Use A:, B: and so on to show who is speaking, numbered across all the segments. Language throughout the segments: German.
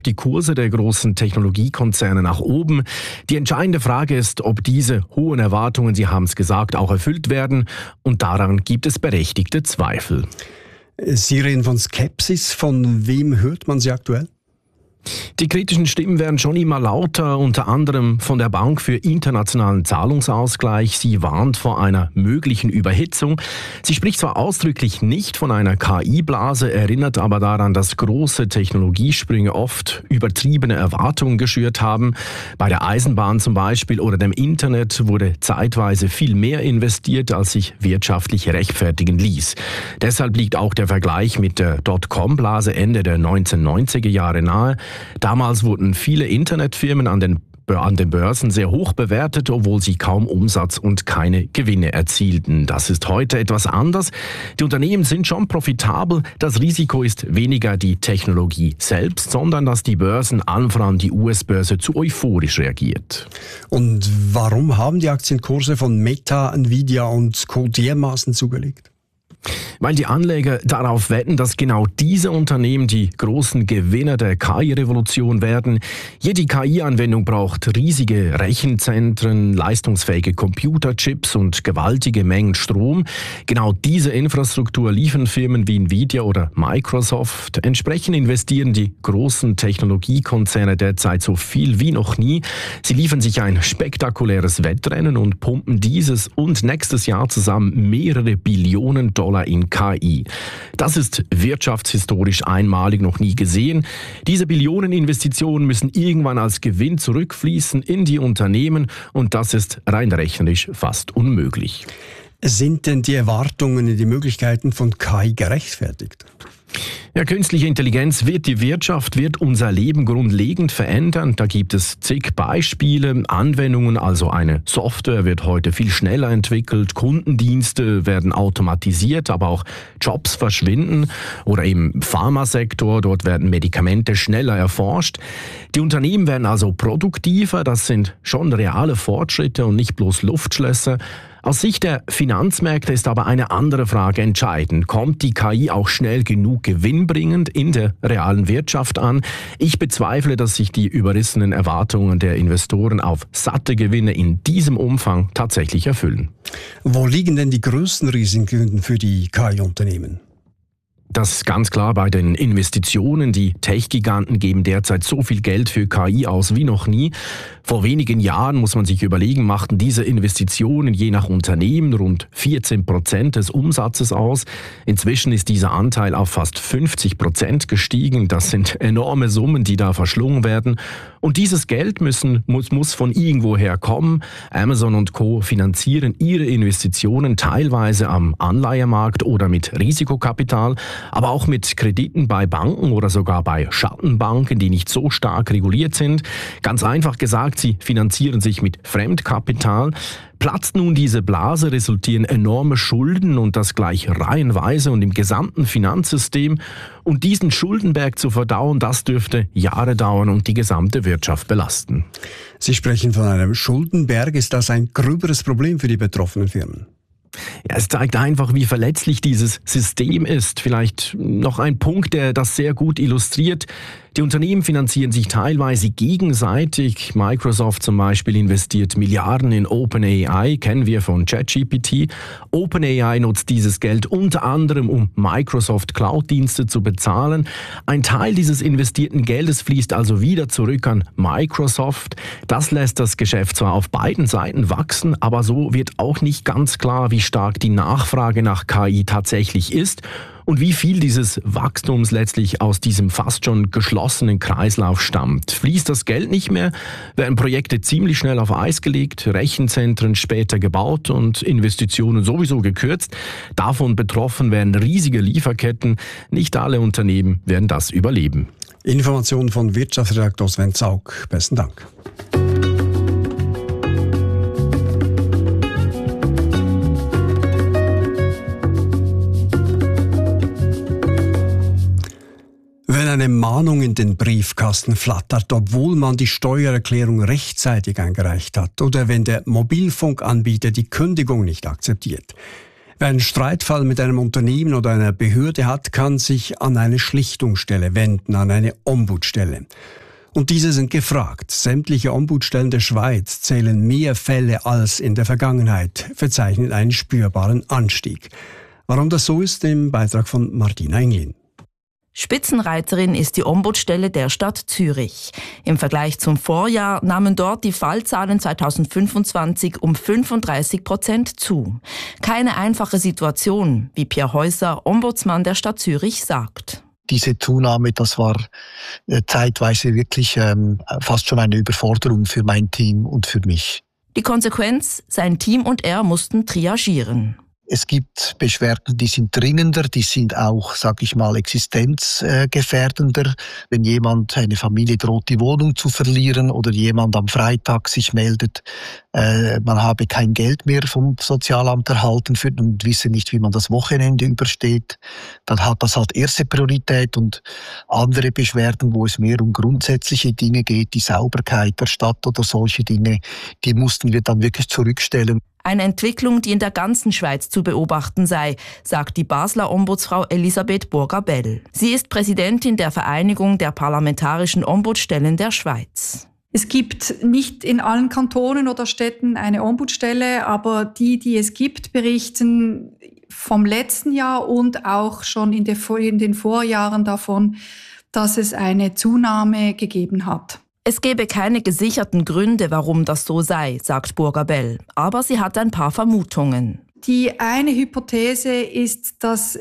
A: die Kurse der großen Technologiekonzerne nach oben. Die entscheidende Frage ist, ob diese hohen Erwartungen, Sie haben es gesagt, auch erfüllt werden. Und daran gibt es berechtigte Zweifel.
B: Sie reden von Skepsis. Von wem hört man sie aktuell?
A: Die kritischen Stimmen werden schon immer lauter, unter anderem von der Bank für internationalen Zahlungsausgleich. Sie warnt vor einer möglichen Überhitzung. Sie spricht zwar ausdrücklich nicht von einer KI-Blase, erinnert aber daran, dass große Technologiesprünge oft übertriebene Erwartungen geschürt haben. Bei der Eisenbahn zum Beispiel oder dem Internet wurde zeitweise viel mehr investiert, als sich wirtschaftlich rechtfertigen ließ. Deshalb liegt auch der Vergleich mit der Dotcom-Blase Ende der 1990er Jahre nahe. Damals wurden viele Internetfirmen an den Börsen sehr hoch bewertet, obwohl sie kaum Umsatz und keine Gewinne erzielten. Das ist heute etwas anders. Die Unternehmen sind schon profitabel. Das Risiko ist weniger die Technologie selbst, sondern dass die Börsen, allen voran die US-Börse, zu euphorisch reagiert.
B: Und warum haben die Aktienkurse von Meta, Nvidia und Co. dermaßen zugelegt?
A: Weil die Anleger darauf wetten, dass genau diese Unternehmen die großen Gewinner der KI-Revolution werden. Jede KI-Anwendung braucht riesige Rechenzentren, leistungsfähige Computerchips und gewaltige Mengen Strom. Genau diese Infrastruktur liefern Firmen wie Nvidia oder Microsoft. Entsprechend investieren die großen Technologiekonzerne derzeit so viel wie noch nie. Sie liefern sich ein spektakuläres Wettrennen und pumpen dieses und nächstes Jahr zusammen mehrere Billionen Dollar in KI. Das ist wirtschaftshistorisch einmalig, noch nie gesehen. Diese Billioneninvestitionen müssen irgendwann als Gewinn zurückfließen in die Unternehmen und das ist rein rechnerisch fast unmöglich.
B: Sind denn die Erwartungen in die Möglichkeiten von KI gerechtfertigt?
A: Ja, künstliche Intelligenz wird die Wirtschaft, wird unser Leben grundlegend verändern. Da gibt es zig Beispiele, Anwendungen, also eine Software wird heute viel schneller entwickelt, Kundendienste werden automatisiert, aber auch Jobs verschwinden oder im Pharmasektor, dort werden Medikamente schneller erforscht. Die Unternehmen werden also produktiver, das sind schon reale Fortschritte und nicht bloß Luftschlösser. Aus Sicht der Finanzmärkte ist aber eine andere Frage entscheidend. Kommt die KI auch schnell genug gewinnbringend in der realen Wirtschaft an? Ich bezweifle, dass sich die überrissenen Erwartungen der Investoren auf satte Gewinne in diesem Umfang tatsächlich erfüllen.
B: Wo liegen denn die größten Risiken für die KI-Unternehmen?
A: Das ist ganz klar bei den Investitionen. Die Tech-Giganten geben derzeit so viel Geld für KI aus wie noch nie. Vor wenigen Jahren, muss man sich überlegen, machten diese Investitionen je nach Unternehmen rund 14% des Umsatzes aus. Inzwischen ist dieser Anteil auf fast 50% gestiegen. Das sind enorme Summen, die da verschlungen werden. Und dieses Geld muss von irgendwoher kommen. Amazon und Co. finanzieren ihre Investitionen teilweise am Anleihemarkt oder mit Risikokapital, aber auch mit Krediten bei Banken oder sogar bei Schattenbanken, die nicht so stark reguliert sind. Ganz einfach gesagt, sie finanzieren sich mit Fremdkapital. Platzt nun diese Blase, resultieren enorme Schulden und das gleich reihenweise und im gesamten Finanzsystem. Und diesen Schuldenberg zu verdauen, das dürfte Jahre dauern und die gesamte Wirtschaft belasten.
B: Sie sprechen von einem Schuldenberg. Ist das ein gröberes Problem für die betroffenen Firmen?
A: Ja, es zeigt einfach, wie verletzlich dieses System ist. Vielleicht noch ein Punkt, der das sehr gut illustriert. Die Unternehmen finanzieren sich teilweise gegenseitig. Microsoft zum Beispiel investiert Milliarden in OpenAI, kennen wir von ChatGPT. OpenAI nutzt dieses Geld unter anderem, um Microsoft Cloud-Dienste zu bezahlen. Ein Teil dieses investierten Geldes fließt also wieder zurück an Microsoft. Das lässt das Geschäft zwar auf beiden Seiten wachsen, aber so wird auch nicht ganz klar, wie stark die Nachfrage nach KI tatsächlich ist und wie viel dieses Wachstums letztlich aus diesem fast schon geschlossenen Kreislauf stammt. Fließt das Geld nicht mehr, werden Projekte ziemlich schnell auf Eis gelegt, Rechenzentren später gebaut und Investitionen sowieso gekürzt. Davon betroffen werden riesige Lieferketten. Nicht alle Unternehmen werden das überleben.
B: Informationen von Wirtschaftsredaktor Sven Zaug. Besten Dank. Wenn eine Mahnung in den Briefkasten flattert, obwohl man die Steuererklärung rechtzeitig eingereicht hat, oder wenn der Mobilfunkanbieter die Kündigung nicht akzeptiert. Wer einen Streitfall mit einem Unternehmen oder einer Behörde hat, kann sich an eine Schlichtungsstelle wenden, an eine Ombudsstelle. Und diese sind gefragt. Sämtliche Ombudsstellen der Schweiz zählen mehr Fälle als in der Vergangenheit, verzeichnen einen spürbaren Anstieg. Warum das so ist, im Beitrag von Martina Englin.
C: Spitzenreiterin ist die Ombudsstelle der Stadt Zürich. Im Vergleich zum Vorjahr nahmen dort die Fallzahlen 2025 um 35% zu. Keine einfache Situation, wie Pierre Häuser, Ombudsmann der Stadt Zürich, sagt.
D: Diese Zunahme, das war zeitweise wirklich fast schon eine Überforderung für mein Team und für mich.
C: Die Konsequenz, sein Team und er mussten triagieren.
D: Es gibt Beschwerden, die sind dringender, die sind auch, sag ich mal, existenzgefährdender. Wenn jemand, eine Familie droht, die Wohnung zu verlieren oder jemand am Freitag sich meldet, man habe kein Geld mehr vom Sozialamt erhalten und wisse nicht, wie man das Wochenende übersteht, dann hat das halt erste Priorität. Und andere Beschwerden, wo es mehr um grundsätzliche Dinge geht, die Sauberkeit der Stadt oder solche Dinge, die mussten wir dann wirklich zurückstellen.
C: Eine Entwicklung, die in der ganzen Schweiz zu beobachten sei, sagt die Basler Ombudsfrau Elisabeth Burger-Bell. Sie ist Präsidentin der Vereinigung der parlamentarischen Ombudsstellen der Schweiz.
E: Es gibt nicht in allen Kantonen oder Städten eine Ombudsstelle, aber die es gibt, berichten vom letzten Jahr und auch schon in den Vorjahren davon, dass es eine Zunahme gegeben hat.
C: Es gebe keine gesicherten Gründe, warum das so sei, sagt Burger-Bell. Aber sie hat ein paar Vermutungen.
E: Die eine Hypothese ist, dass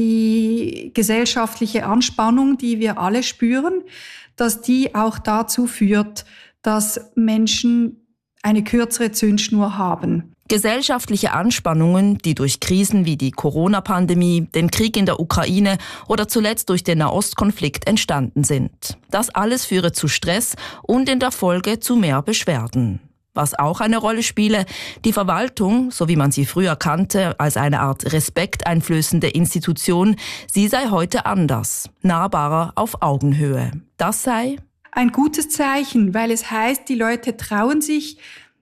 E: die gesellschaftliche Anspannung, die wir alle spüren, dass die auch dazu führt, dass Menschen eine kürzere Zündschnur haben.
C: Gesellschaftliche Anspannungen, die durch Krisen wie die Corona-Pandemie, den Krieg in der Ukraine oder zuletzt durch den Nahostkonflikt entstanden sind. Das alles führe zu Stress und in der Folge zu mehr Beschwerden. Was auch eine Rolle spiele, die Verwaltung, so wie man sie früher kannte, als eine Art respekteinflößende Institution, sie sei heute anders, nahbarer auf Augenhöhe. Das sei
E: ein gutes Zeichen, weil es heißt, die Leute trauen sich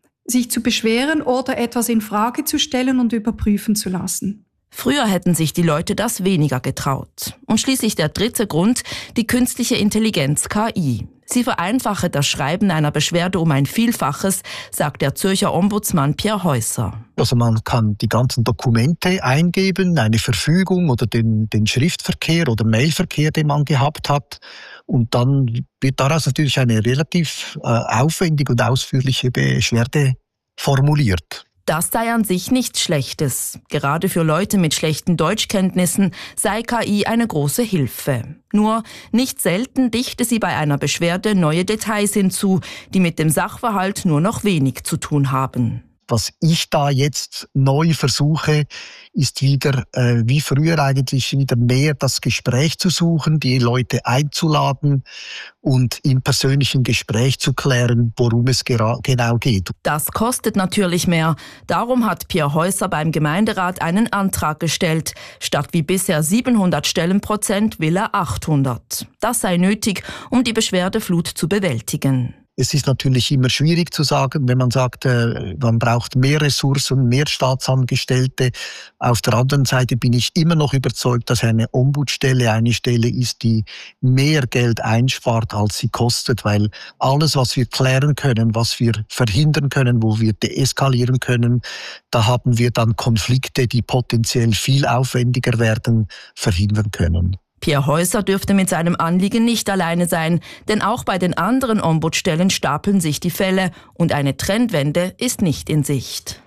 E: zu beschweren oder etwas in Frage zu stellen und überprüfen zu lassen.
C: Früher hätten sich die Leute das weniger getraut. Und schließlich der dritte Grund, die künstliche Intelligenz KI. Sie vereinfache das Schreiben einer Beschwerde um ein Vielfaches, sagt der Zürcher Ombudsmann Pierre Häuser.
D: Also man kann die ganzen Dokumente eingeben, eine Verfügung oder den Schriftverkehr oder Mailverkehr, den man gehabt hat. Und dann wird daraus natürlich eine relativ aufwendige und ausführliche Beschwerde formuliert.
C: Das sei an sich nichts Schlechtes. Gerade für Leute mit schlechten Deutschkenntnissen sei KI eine große Hilfe. Nur nicht selten dichte sie bei einer Beschwerde neue Details hinzu, die mit dem Sachverhalt nur noch wenig zu tun haben.
D: Was ich da jetzt neu versuche, ist wieder, wie früher eigentlich, wieder mehr das Gespräch zu suchen, die Leute einzuladen und im persönlichen Gespräch zu klären, worum es genau geht.
C: Das kostet natürlich mehr. Darum hat Pierre Häuser beim Gemeinderat einen Antrag gestellt. Statt wie bisher 700 Stellenprozent will er 800. Das sei nötig, um die Beschwerdeflut zu bewältigen.
D: Es ist natürlich immer schwierig zu sagen, wenn man sagt, man braucht mehr Ressourcen, mehr Staatsangestellte. Auf der anderen Seite bin ich immer noch überzeugt, dass eine Ombudsstelle eine Stelle ist, die mehr Geld einspart, als sie kostet, weil alles, was wir klären können, was wir verhindern können, wo wir deeskalieren können, da haben wir dann Konflikte, die potenziell viel aufwendiger werden, verhindern können.
C: Pierre Häuser dürfte mit seinem Anliegen nicht alleine sein, denn auch bei den anderen Ombudsstellen stapeln sich die Fälle und eine Trendwende ist nicht in Sicht.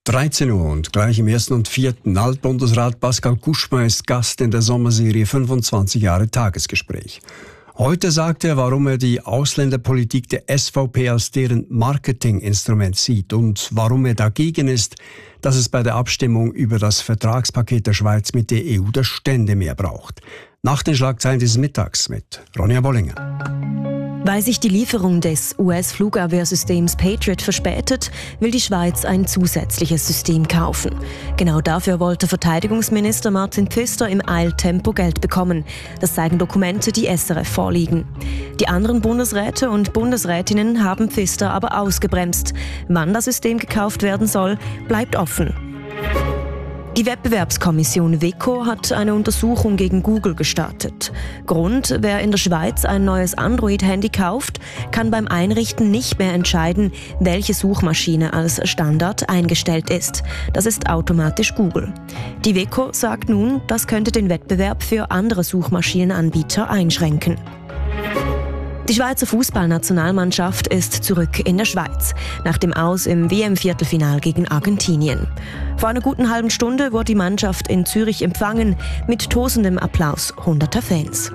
B: 13 Uhr und gleich im 1. und 4. Altbundesrat Pascal Kuschma ist Gast in der Sommerserie 25 Jahre Tagesgespräch. Heute sagt er, warum er die Ausländerpolitik der SVP als deren Marketinginstrument sieht und warum er dagegen ist, dass es bei der Abstimmung über das Vertragspaket der Schweiz mit der EU das Ständemeer braucht. Nach den Schlagzeilen dieses Mittags mit Ronja Bollinger.
F: Weil sich die Lieferung des US-Flugabwehrsystems Patriot verspätet, will die Schweiz ein zusätzliches System kaufen. Genau dafür wollte Verteidigungsminister Martin Pfister im Eiltempo Geld bekommen. Das zeigen Dokumente, die SRF vorliegen. Die anderen Bundesräte und Bundesrätinnen haben Pfister aber ausgebremst. Wann das System gekauft werden soll, bleibt offen. Die Wettbewerbskommission WEKO hat eine Untersuchung gegen Google gestartet. Grund: wer in der Schweiz ein neues Android-Handy kauft, kann beim Einrichten nicht mehr entscheiden, welche Suchmaschine als Standard eingestellt ist. Das ist automatisch Google. Die WEKO sagt nun, das könnte den Wettbewerb für andere Suchmaschinenanbieter einschränken. Die Schweizer Fußballnationalmannschaft ist zurück in der Schweiz, nach dem Aus im WM-Viertelfinal gegen Argentinien. Vor einer guten halben Stunde wurde die Mannschaft in Zürich empfangen, mit tosendem Applaus hunderter Fans.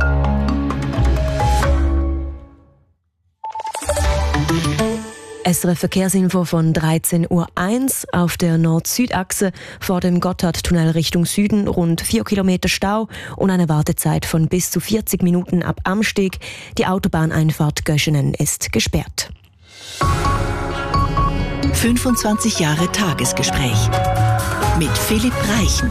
F: SRF Verkehrsinfo von 13.01 Uhr auf der Nord-Süd-Achse vor dem Gotthardtunnel Richtung Süden rund 4 Kilometer Stau und eine Wartezeit von bis zu 40 Minuten ab Amsteg. Die Autobahneinfahrt Göschenen ist gesperrt.
G: 25 Jahre Tagesgespräch mit Philipp Reichen.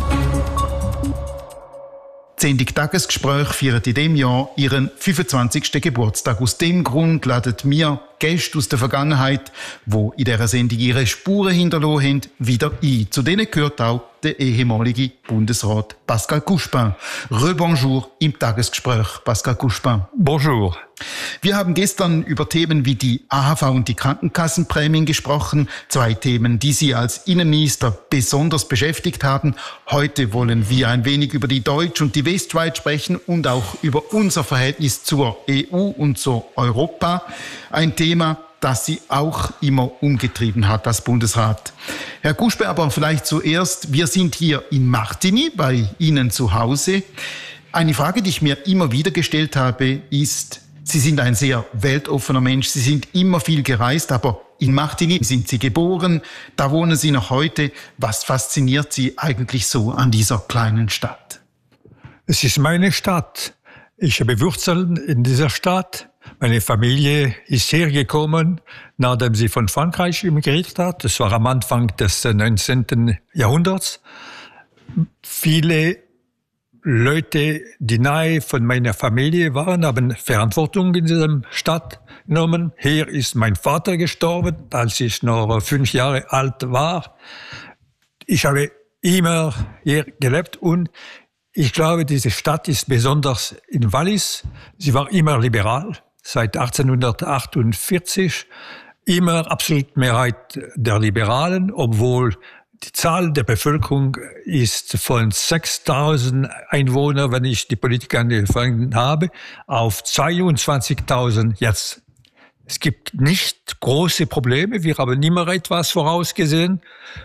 H: 10. Tagesgespräch feiert in diesem Jahr ihren 25. Geburtstag. Aus dem Grund laden wir Gäste aus der Vergangenheit, die in dieser Sendung ihre Spuren hinterlassen haben, wieder ein. Zu denen gehört auch der ehemalige Bundesrat Pascal Couchepin. Rebonjour im Tagesgespräch, Pascal Couchepin.
I: Bonjour.
H: Wir haben gestern über Themen wie die AHV und die Krankenkassenprämien gesprochen. 2 Themen, die Sie als Innenminister besonders beschäftigt haben. Heute wollen wir ein wenig über die Deutsch- und die Westschweiz sprechen und auch über unser Verhältnis zur EU und zu Europa. Ein Thema, das Sie auch immer umgetrieben hat als Bundesrat. Herr Couchepin, aber vielleicht zuerst, wir sind hier in Martigny, bei Ihnen zu Hause. Eine Frage, die ich mir immer wieder gestellt habe, ist, Sie sind ein sehr weltoffener Mensch, Sie sind immer viel gereist, aber in Martigny sind Sie geboren, da wohnen Sie noch heute. Was fasziniert Sie eigentlich so an dieser kleinen Stadt?
I: Es ist meine Stadt. Ich habe Wurzeln in dieser Stadt. Meine Familie ist hergekommen, nachdem sie von Frankreich emigriert hat. Das war am Anfang des 19. Jahrhunderts. Viele Leute, die nahe von meiner Familie waren, haben Verantwortung in dieser Stadt genommen. Hier ist mein Vater gestorben, als ich noch 5 Jahre alt war. Ich habe immer hier gelebt und ich glaube, diese Stadt ist besonders in Wallis. Sie war immer liberal. Seit 1848 immer absolut Mehrheit der Liberalen, obwohl die Zahl der Bevölkerung ist von 6.000 Einwohnern, wenn ich die Politik angefangen habe, auf 22.000 jetzt. Es gibt nicht große Probleme. Wir haben immer etwas vorausgesehen.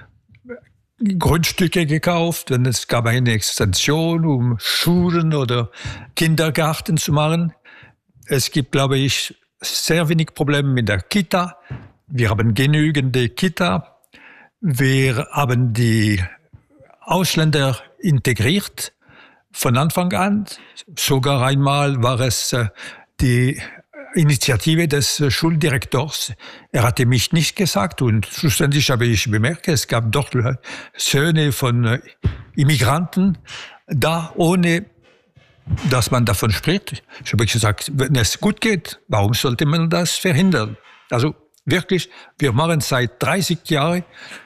I: Grundstücke gekauft, und es gab eine Extension, um Schulen oder Kindergarten zu machen. Es gibt, glaube ich, sehr wenig Probleme mit der Kita. Wir haben genügende Kita. Wir haben die Ausländer integriert von Anfang an. Sogar einmal war es die Initiative des Schuldirektors. Er hatte mich nicht gesagt und schlussendlich habe ich bemerkt, es gab dort Söhne von Immigranten da, ohne dass man davon spricht. Ich habe gesagt, wenn es gut geht, warum sollte man das verhindern? Also wirklich, wir machen seit 30 Jahren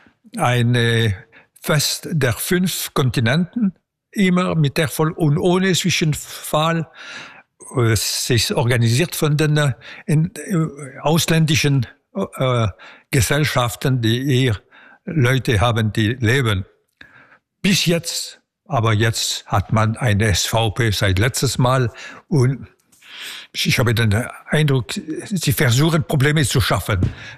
I: ein Fest der 5 Kontinenten, immer mit Erfolg und ohne Zwischenfall. Es ist organisiert von den ausländischen Gesellschaften, die hier Leute haben, die leben. Bis jetzt, aber jetzt hat man eine SVP seit letztes Mal und ich habe den Eindruck, sie versuchen Probleme zu schaffen.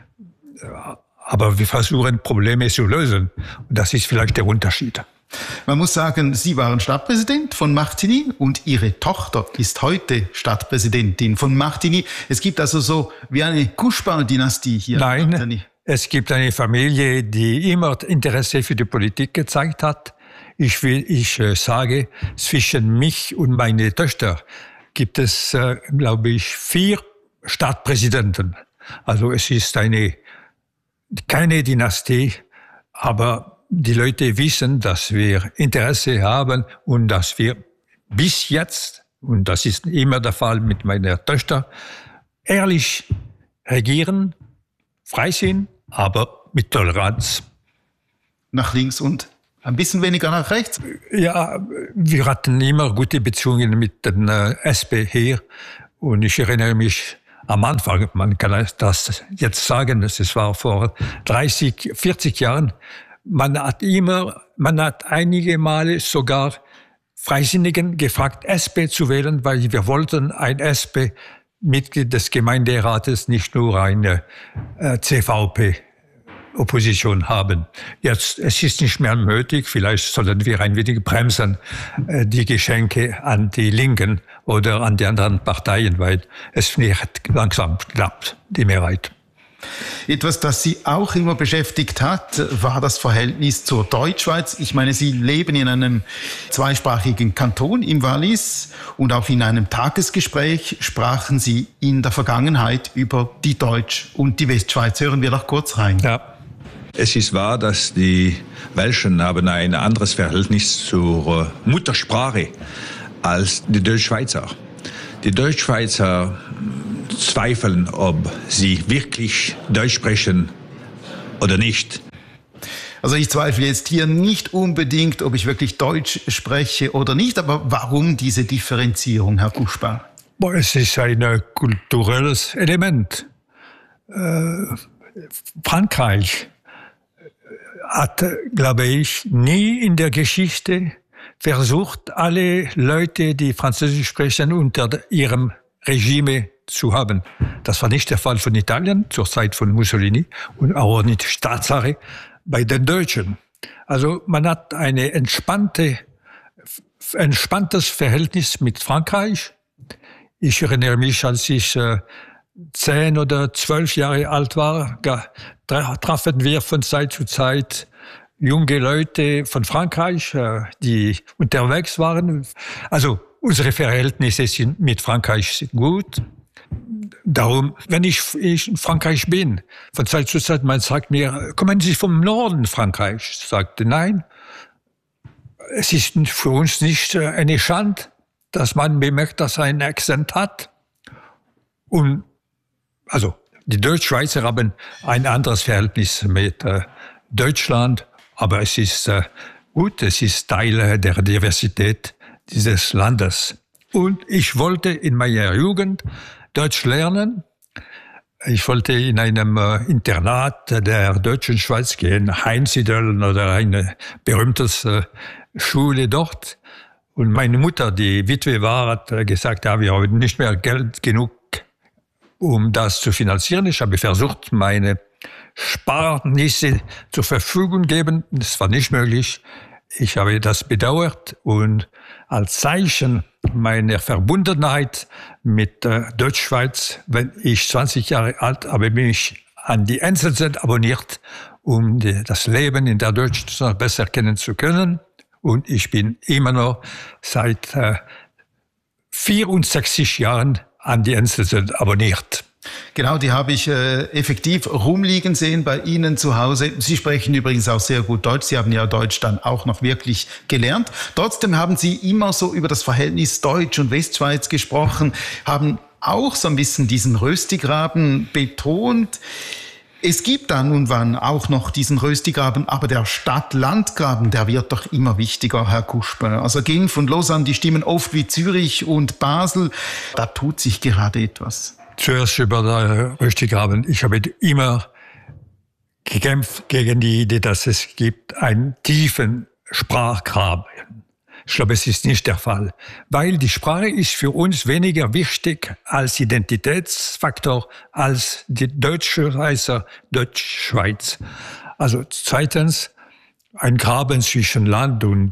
I: Aber wir versuchen Probleme zu lösen. Und das ist vielleicht der Unterschied.
H: Man muss sagen, Sie waren Stadtpräsident von Martigny und Ihre Tochter ist heute Stadtpräsidentin von Martigny. Es gibt also so wie eine Couchepin-Dynastie hier.
I: Nein, es gibt eine Familie, die immer Interesse für die Politik gezeigt hat. Ich sage, zwischen mich und meine Töchter gibt es, glaube ich, 4 Stadtpräsidenten. Also es ist keine Dynastie, aber die Leute wissen, dass wir Interesse haben und dass wir bis jetzt, und das ist immer der Fall mit meiner Tochter, ehrlich regieren, frei sind, aber mit Toleranz.
H: Nach links und Ein bisschen weniger nach rechts?
I: Ja, wir hatten immer gute Beziehungen mit den SP hier. Und ich erinnere mich am Anfang, man kann das jetzt sagen, es war vor 30, 40 Jahren, man hat einige Male sogar Freisinnigen gefragt, SP zu wählen, weil wir wollten ein SP-Mitglied des Gemeinderates, nicht nur eine CVP-Opposition haben. Jetzt, es ist nicht mehr nötig, vielleicht sollten wir ein wenig bremsen, die Geschenke an die Linken oder an die anderen Parteien, weil es nicht langsam klappt, die Mehrheit.
H: Etwas, das Sie auch immer beschäftigt hat, war das Verhältnis zur Deutschschweiz. Ich meine, Sie leben in einem zweisprachigen Kanton, im Wallis, und auch in einem Tagesgespräch sprachen Sie in der Vergangenheit über die Deutsch- und die Westschweiz. Hören wir doch kurz rein.
J: Ja. Es ist wahr, dass die Welschen haben ein anderes Verhältnis zur Muttersprache als die Deutschschweizer. Die Deutschschweizer zweifeln, ob sie wirklich Deutsch sprechen oder nicht.
H: Also ich zweifle jetzt hier nicht unbedingt, ob ich wirklich Deutsch spreche oder nicht, aber warum diese Differenzierung, Herr Guschba?
I: Es ist ein kulturelles Element. Frankreich hat, glaube ich, nie in der Geschichte versucht, alle Leute, die Französisch sprechen, unter ihrem Regime zu haben. Das war nicht der Fall von Italien zur Zeit von Mussolini und auch nicht Tatsache bei den Deutschen. Also man hat ein entspanntes Verhältnis mit Frankreich. Ich erinnere mich, als ich 10 oder 12 Jahre alt war, trafen wir von Zeit zu Zeit junge Leute von Frankreich, die unterwegs waren. Also unsere Verhältnisse sind mit Frankreich gut. Darum, wenn ich in Frankreich bin, von Zeit zu Zeit, man sagt mir, kommen Sie vom Norden Frankreich? Ich sagte, nein. Es ist für uns nicht eine Schande, dass man bemerkt, dass er einen Akzent hat. Und, also, die Deutschschweizer haben ein anderes Verhältnis mit Deutschland, aber es ist gut, es ist Teil der Diversität dieses Landes. Und ich wollte in meiner Jugend Deutsch lernen. Ich wollte in einem Internat der Deutschen Schweiz gehen, Heinsiedel oder eine berühmte Schule dort. Und meine Mutter, die Witwe war, hat gesagt, ja, wir haben nicht mehr Geld genug, um das zu finanzieren. Ich habe versucht, meine Sparnisse zur Verfügung zu geben. Das war nicht möglich. Ich habe das bedauert und als Zeichen meiner Verbundenheit mit der Deutschschweiz, wenn ich 20 Jahre alt habe, bin ich an die NZZ abonniert, um das Leben in der Deutschschweiz besser kennen zu können. Und ich bin immer noch seit 64 Jahren an die NZZ abonniert.
H: Genau, die habe ich effektiv rumliegen sehen bei Ihnen zu Hause. Sie sprechen übrigens auch sehr gut Deutsch. Sie haben ja Deutsch dann auch noch wirklich gelernt. Trotzdem haben Sie immer so über das Verhältnis Deutsch- und Westschweiz gesprochen, haben auch so ein bisschen diesen Röstigraben betont. Es gibt dann und wann auch noch diesen Röstigraben, aber der Stadt-Land-Graben, der wird doch immer wichtiger, Herr Guschba. Also Genf und Lausanne, die stimmen oft wie Zürich und Basel. Da tut sich gerade etwas.
I: Zuerst über den Röstigraben. Ich habe immer gekämpft gegen die Idee, dass es gibt einen tiefen Sprachgraben. Ich glaube, es ist nicht der Fall, weil die Sprache ist für uns weniger wichtig als Identitätsfaktor als die Deutschschweizer, Deutschschweiz. Also zweitens ein Graben zwischen Land und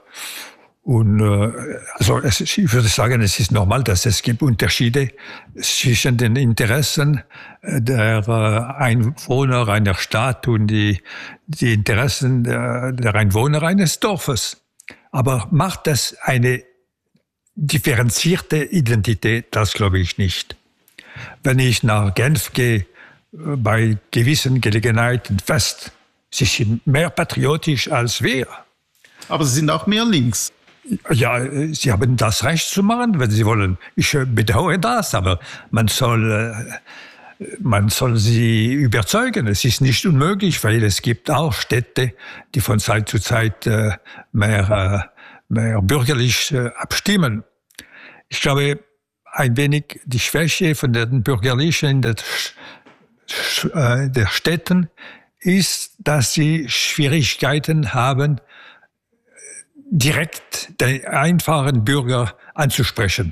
I: also ich würde sagen, es ist normal, dass es gibt Unterschiede zwischen den Interessen der Einwohner einer Stadt und die Interessen der Einwohner eines Dorfes. Aber macht das eine differenzierte Identität? Das glaube ich nicht. Wenn ich nach Genf gehe, bei gewissen Gelegenheiten fest, sie sind mehr patriotisch als wir.
H: Aber sie sind auch mehr links.
I: Ja, sie haben das Recht zu machen, wenn sie wollen. Ich bedauere das, aber man soll man soll sie überzeugen. Es ist nicht unmöglich, weil es gibt auch Städte, die von Zeit zu Zeit mehr bürgerlich abstimmen. Ich glaube, ein wenig die Schwäche von den Bürgerlichen der Städten ist, dass sie Schwierigkeiten haben, direkt den einfachen Bürger anzusprechen.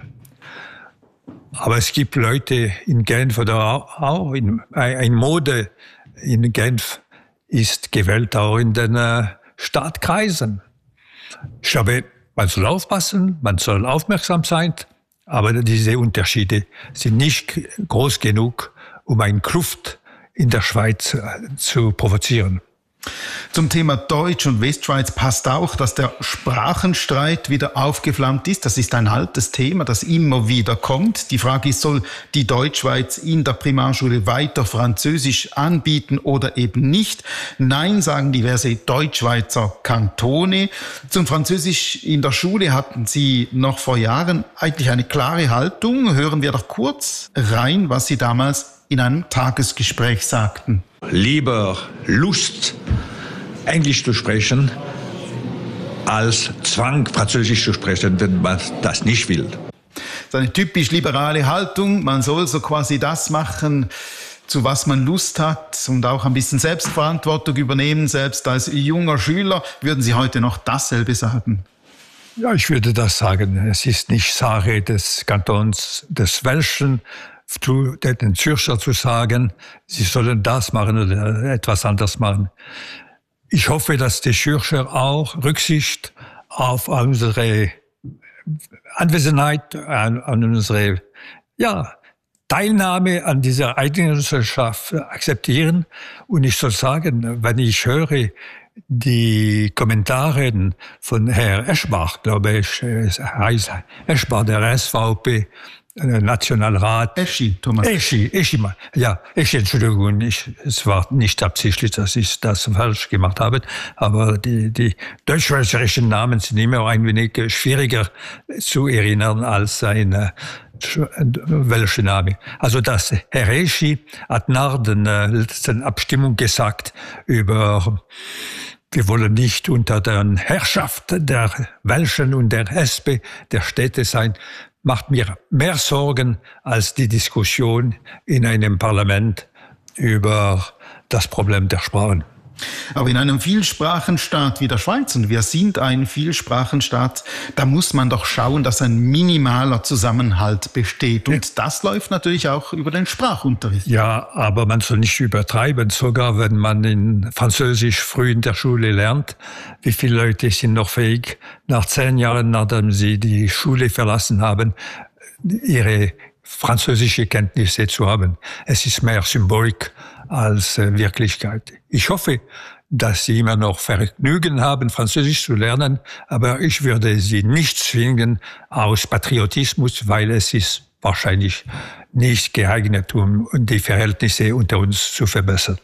I: Aber es gibt Leute in Genf oder auch ein Mode in Genf ist gewählt auch in den Stadtkreisen. Ich glaube, man soll aufpassen, man soll aufmerksam sein, aber diese Unterschiede sind nicht groß genug, um eine Kluft in der Schweiz zu provozieren.
H: Zum Thema Deutsch und Westschweiz passt auch, dass der Sprachenstreit wieder aufgeflammt ist. Das ist ein altes Thema, das immer wieder kommt. Die Frage ist, soll die Deutschschweiz in der Primarschule weiter Französisch anbieten oder eben nicht? Nein, sagen diverse Deutschschweizer Kantone. Zum Französisch in der Schule hatten sie noch vor Jahren eigentlich eine klare Haltung. Hören wir doch kurz rein, was sie damals in einem Tagesgespräch sagten.
J: Lieber Lust, Englisch zu sprechen, als Zwang, Französisch zu sprechen, wenn man das nicht will.
H: Das ist eine typisch liberale Haltung. Man soll so quasi das machen, zu was man Lust hat und auch ein bisschen Selbstverantwortung übernehmen. Selbst als junger Schüler würden Sie heute noch dasselbe sagen.
I: Ja, ich würde das sagen. Es ist nicht Sache des Kantons des Welschen, zu den Zürcher zu sagen, sie sollen das machen oder etwas anderes machen. Ich hoffe, dass die Zürcher auch Rücksicht auf unsere Anwesenheit, an unsere Teilnahme an dieser Eidgenossenschaft akzeptieren. Und ich soll sagen, wenn ich höre die Kommentare von Herrn Eschbach, glaube ich, heißt Eschbach, der SVP, Nationalrat.
H: Eschi, Thomas.
I: Eschi, Entschuldigung, es war nicht absichtlich, dass ich das falsch gemacht habe, aber die deutschschweizerischen Namen sind immer ein wenig schwieriger zu erinnern als ein welcher Name. Also das Herr Eschi hat nach der letzten Abstimmung gesagt über wir wollen nicht unter der Herrschaft der Welschen und der SP der Städte sein, macht mir mehr Sorgen als die Diskussion in einem Parlament über das Problem der Sprachen.
H: Aber in einem Vielsprachenstaat wie der Schweiz, und wir sind ein Vielsprachenstaat, da muss man doch schauen, dass ein minimaler Zusammenhalt besteht. Und das läuft natürlich auch über den Sprachunterricht.
I: Ja, aber man soll nicht übertreiben. Sogar wenn man in Französisch früh in der Schule lernt, wie viele Leute sind noch fähig, nach 10 Jahren, nachdem sie die Schule verlassen haben, ihre französische Kenntnisse zu haben. Es ist mehr Symbolik als Wirklichkeit. Ich hoffe, dass Sie immer noch Vergnügen haben, Französisch zu lernen, aber ich würde Sie nicht zwingen aus Patriotismus, weil es ist wahrscheinlich nicht geeignet, um die Verhältnisse unter uns zu verbessern.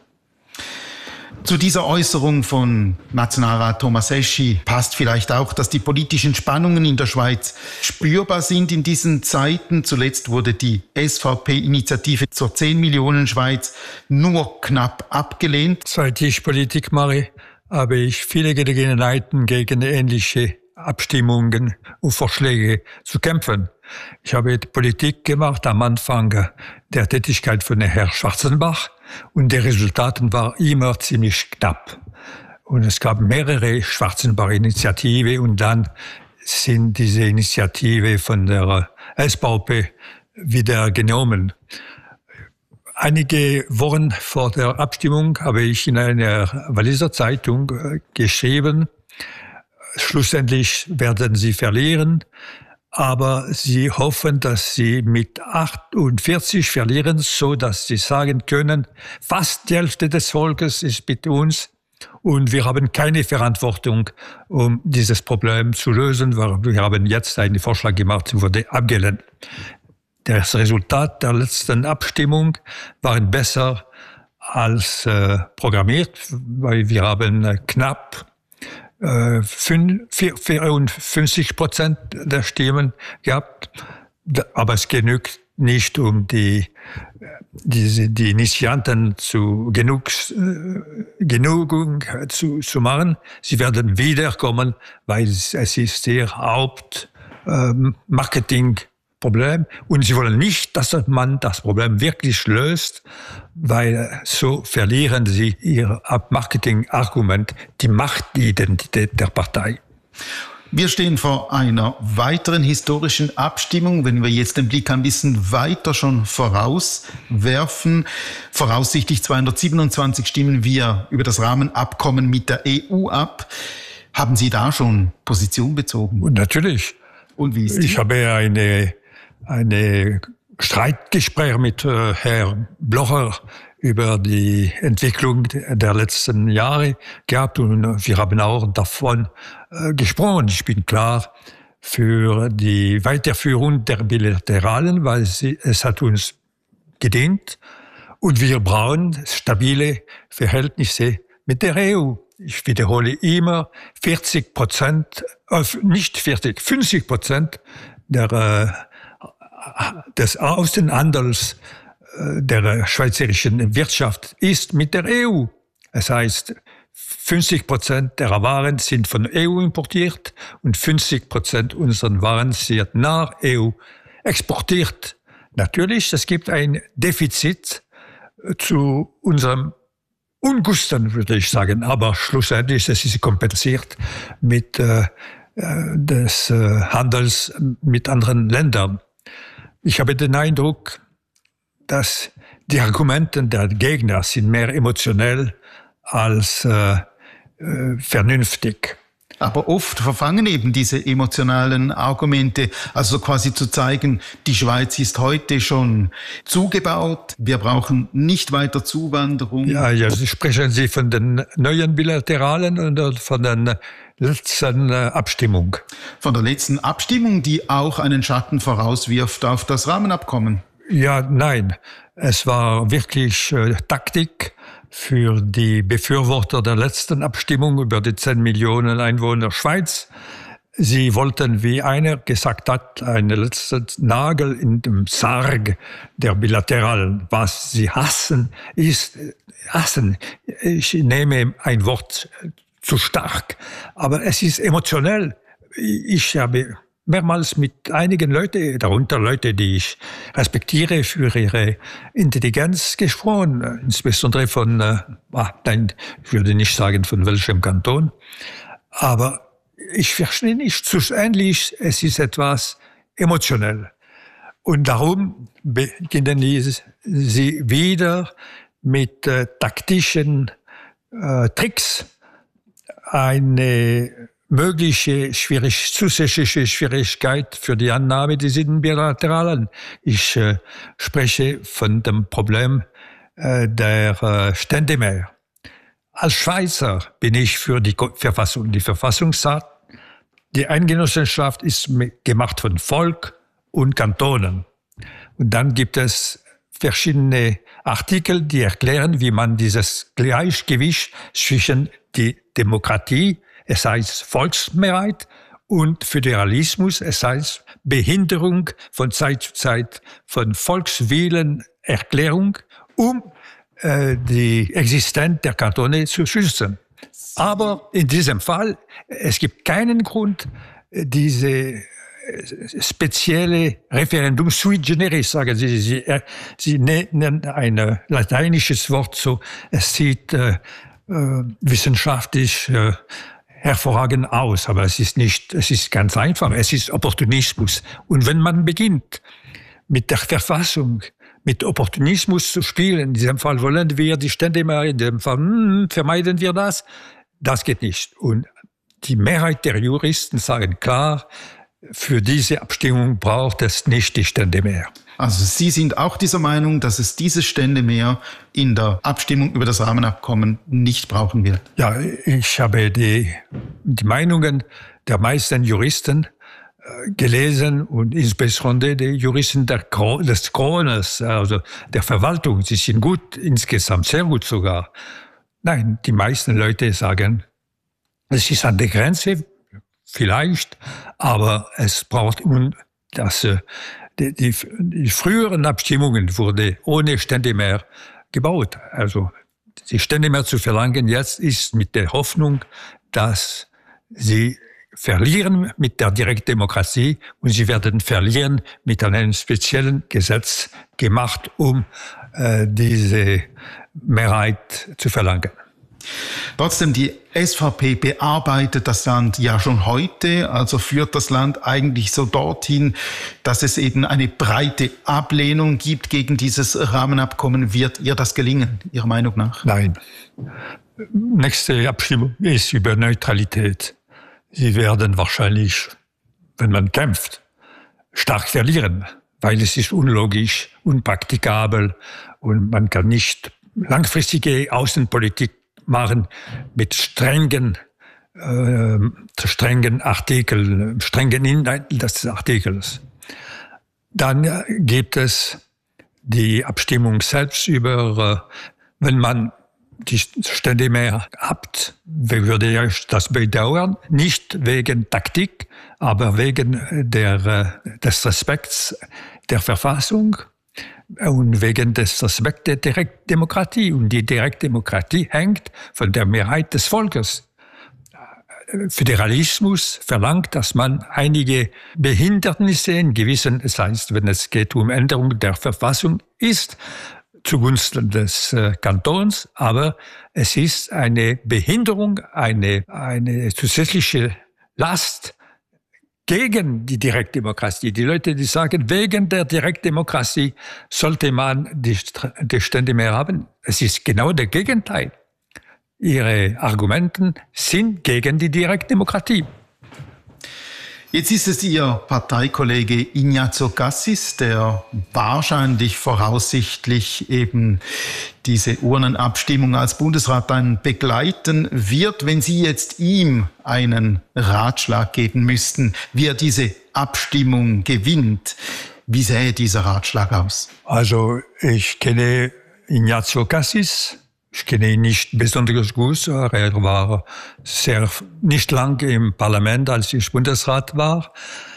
H: Zu dieser Äußerung von Nationalrat Thomas Eschi passt vielleicht auch, dass die politischen Spannungen in der Schweiz spürbar sind in diesen Zeiten. Zuletzt wurde die SVP-Initiative zur 10 Millionen Schweiz nur knapp abgelehnt.
I: Seit ich Politik mache, habe ich viele Gelegenheiten gegen ähnliche Abstimmungen und Vorschläge zu kämpfen. Ich habe Politik gemacht am Anfang der Tätigkeit von Herrn Schwarzenbach und die Resultate waren immer ziemlich knapp. Und es gab mehrere Schwarzenbach-Initiativen und dann sind diese Initiative von der SVP wieder genommen. Einige Wochen vor der Abstimmung habe ich in einer Walliser Zeitung geschrieben, schlussendlich werden sie verlieren, aber sie hoffen, dass sie mit 48 verlieren, so dass sie sagen können, fast die Hälfte des Volkes ist mit uns und wir haben keine Verantwortung, um dieses Problem zu lösen. Wir haben jetzt einen Vorschlag gemacht, wurde abgelehnt. Das Resultat der letzten Abstimmung war besser als programmiert, weil wir haben knapp 54% der Stimmen gehabt, aber es genügt nicht um die Initianten zu Genugtuung zu machen. Sie werden wiederkommen, weil es ist ihr Hauptmarketingproblem. Und sie wollen nicht, dass man das Problem wirklich löst, weil so verlieren sie ihr Marketingargument, die Machtidentität der Partei.
H: Wir stehen vor einer weiteren historischen Abstimmung. Wenn wir jetzt den Blick ein bisschen weiter schon vorauswerfen, voraussichtlich 227 stimmen wir über das Rahmenabkommen mit der EU ab. Haben Sie da schon Position bezogen?
I: Und natürlich.
H: Und wie ist die?
I: Ich habe eine Streitgespräch mit Herrn Blocher über die Entwicklung der letzten Jahre gehabt und wir haben auch davon gesprochen. Ich bin klar für die Weiterführung der Bilateralen, weil es hat uns gedient und wir brauchen stabile Verhältnisse mit der EU. Ich wiederhole immer, 50% des Außenhandels der schweizerischen Wirtschaft ist mit der EU. Das heißt, 50% der Waren sind von EU importiert und 50% unserer Waren sind nach EU exportiert. Natürlich, es gibt ein Defizit zu unserem Ungusten, würde ich sagen, aber schlussendlich es ist kompensiert mit des Handels mit anderen Ländern. Ich habe den Eindruck, dass die Argumente der Gegner sind mehr emotionell als vernünftig.
H: Aber oft verfangen eben diese emotionalen Argumente, also quasi zu zeigen, die Schweiz ist heute schon zugebaut, wir brauchen nicht weiter Zuwanderung.
I: Ja, sprechen Sie von den neuen Bilateralen oder von der letzten Abstimmung?
H: Von der letzten Abstimmung, die auch einen Schatten vorauswirft auf das Rahmenabkommen.
I: Ja, nein. Es war wirklich Taktik für die Befürworter der letzten Abstimmung über die 10 Millionen Einwohner Schweiz. Sie wollten, wie einer gesagt hat, einen letzten Nagel in dem Sarg der Bilateralen. Was sie hassen, ist hassen. Ich nehme ein Wort zu stark, aber es ist emotionell. Ich habe mehrmals mit einigen Leuten, darunter Leute, die ich respektiere für ihre Intelligenz gesprochen, insbesondere von, nein, ich würde nicht sagen von welchem Kanton, aber ich verstehe nicht, schlussendlich, es ist etwas emotionell. Und darum beginnen sie wieder mit taktischen Tricks eine mögliche zusätzliche Schwierigkeit für die Annahme dieser Bilateralen. Ich spreche von dem Problem der Ständemehr. Als Schweizer bin ich für die Verfassung. Die Verfassung sagt, die Eidgenossenschaft ist gemacht von Volk und Kantonen. Und dann gibt es verschiedene Artikel, die erklären, wie man dieses Gleichgewicht zwischen die Demokratie, es heißt Volksmehrheit, und Föderalismus, es heißt Behinderung von Zeit zu Zeit von Volkswillenerklärung, um die Existenz der Kantone zu schützen. Aber in diesem Fall, es gibt keinen Grund, diese spezielle Referendum sui generis, sagen Sie. Sie nennen ein lateinisches Wort so, es sieht wissenschaftlich hervorragend aus, aber es ist ganz einfach, es ist Opportunismus. Und wenn man beginnt, mit der Verfassung, mit Opportunismus zu spielen, in diesem Fall wollen wir die Ständemehr, in dem Fall vermeiden wir das, das geht nicht. Und die Mehrheit der Juristen sagen klar, für diese Abstimmung braucht es nicht die Ständemehr.
H: Also Sie sind auch dieser Meinung, dass es dieses Ständemehr in der Abstimmung über das Rahmenabkommen nicht brauchen wird?
I: Ja, ich habe die Meinungen der meisten Juristen gelesen und insbesondere die Juristen des Krones, also der Verwaltung. Sie sind gut, insgesamt sehr gut sogar. Nein, die meisten Leute sagen, es ist an der Grenze, vielleicht, aber es braucht das Die früheren Abstimmungen wurden ohne Ständemehr gebaut. Also die Ständemehr zu verlangen jetzt ist mit der Hoffnung, dass sie verlieren mit der Direktdemokratie und sie werden verlieren mit einem speziellen Gesetz gemacht, um diese Mehrheit zu verlangen.
H: Trotzdem, die SVP bearbeitet das Land ja schon heute, also führt das Land eigentlich so dorthin, dass es eben eine breite Ablehnung gibt gegen dieses Rahmenabkommen. Wird ihr das gelingen, Ihrer Meinung nach?
I: Nein. Nächste Abstimmung ist über Neutralität. Sie werden wahrscheinlich, wenn man kämpft, stark verlieren, weil es ist unlogisch, unpraktikabel und man kann nicht langfristige Außenpolitik machen mit strengen Artikeln, strengen Inhalten des Artikels. Dann gibt es die Abstimmung selbst über, wenn man die Ständemehr habt, würde ich das bedauern, nicht wegen Taktik, aber wegen des Respekts der Verfassung und wegen des Respekts der Direktdemokratie. Und die Direktdemokratie hängt von der Mehrheit des Volkes. Föderalismus verlangt, dass man einige Behindernisse in gewissen, das heißt, wenn es geht um Änderung der Verfassung, ist zugunsten des Kantons, aber es ist eine Behinderung, eine zusätzliche Last gegen die Direktdemokratie. Die Leute, die sagen, wegen der Direktdemokratie sollte man die Ständemehr haben. Es ist genau das Gegenteil. Ihre Argumente sind gegen die Direktdemokratie.
H: Jetzt ist es Ihr Parteikollege Ignazio Cassis, der wahrscheinlich voraussichtlich eben diese Urnenabstimmung als Bundesrat dann begleiten wird. Wenn Sie jetzt ihm einen Ratschlag geben müssten, wie er diese Abstimmung gewinnt, wie sähe dieser Ratschlag aus?
I: Also ich kenne Ignazio Cassis. Ich kenne ihn nicht besonders gut. Er war nicht lange im Parlament, als ich Bundesrat war.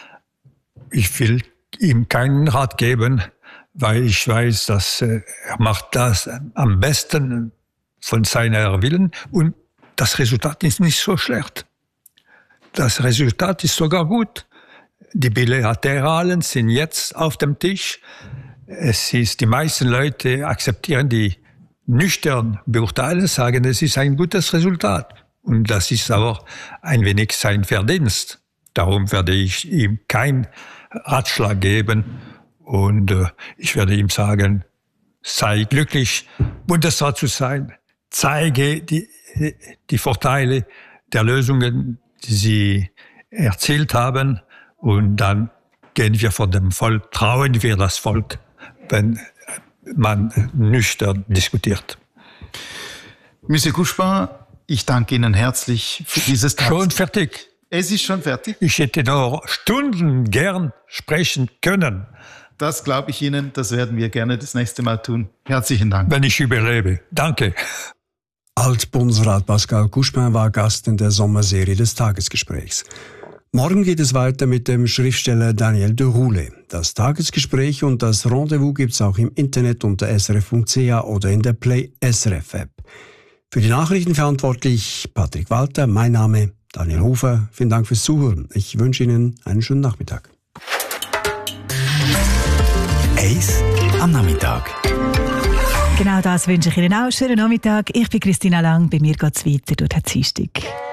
I: Ich will ihm keinen Rat geben, weil ich weiß, dass er macht das am besten von seiner Willen. Und das Resultat ist nicht so schlecht. Das Resultat ist sogar gut. Die Bilateralen sind jetzt auf dem Tisch. Die meisten Leute akzeptieren die nüchtern beurteilen, sagen, es ist ein gutes Resultat. Und das ist aber ein wenig sein Verdienst. Darum werde ich ihm keinen Ratschlag geben. Und ich werde ihm sagen, sei glücklich, Bundesrat zu sein. Zeige die Vorteile der Lösungen, die Sie erzielt haben. Und dann gehen wir vor dem Volk, trauen wir das Volk, wenn man nüchtern diskutiert.
H: Monsieur Couchepin, ich danke Ihnen herzlich für dieses Tag.
I: Schon fertig.
H: Es ist schon fertig?
I: Ich hätte noch Stunden gern sprechen können.
H: Das glaube ich Ihnen, das werden wir gerne das nächste Mal tun. Herzlichen Dank.
I: Wenn ich überlebe. Danke.
B: Altbundesrat Pascal Couchepin war Gast in der Sommerserie des Tagesgesprächs. Morgen geht es weiter mit dem Schriftsteller Daniel de Roulet. Das Tagesgespräch und das Rendezvous gibt's auch im Internet unter srf.ch oder in der Play SRF App. Für die Nachrichten verantwortlich Patrick Walter, mein Name Daniel Hofer. Vielen Dank fürs Zuhören. Ich wünsche Ihnen einen schönen Nachmittag.
K: Eis am Nachmittag.
L: Genau das wünsche ich Ihnen auch. Schönen Nachmittag. Ich bin Christina Lang. Bei mir geht es weiter durch den Dienstag.